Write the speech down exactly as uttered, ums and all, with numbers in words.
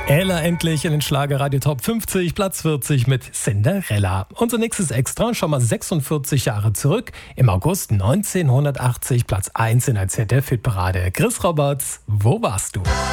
Ella endlich in den Schlagerradio Top fünfzig, Platz vierzig mit Cinderella. Unser nächstes Extra, schon mal sechsundvierzig Jahre zurück. Im August neunzehnhundertachtzig, Platz eins in der Z D F-Hitparade. Chris Roberts, wo warst du?